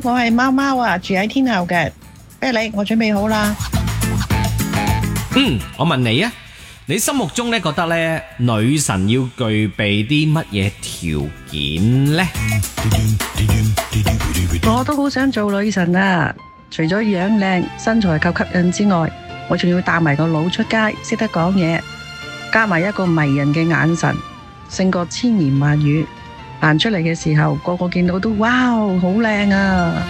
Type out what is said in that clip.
我係貓貓啊，住喺天后嘅。啤梨，我準備好啦。 我問你啊，你心目中咧覺得咧女神要具備啲乜嘢條件呢？ 我都好想做女神啊！除咗樣靚、身材夠吸引之外，我仲要帶埋個腦出街，識得講嘢，加埋一個迷人嘅眼神，勝過千言萬語。行出嚟嘅時候，個個見到都哇，好靚啊！